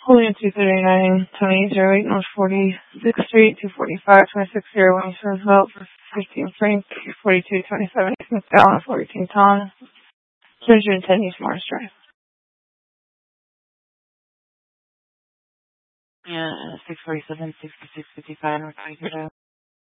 Julian 239, Tony 08 North 46th Street, 245, 2601 East Roosevelt, 15 Frank, 42, 27 East McDowell, 14 Tom, 210 East Morris Drive. Yeah, 647, 6655, North 22.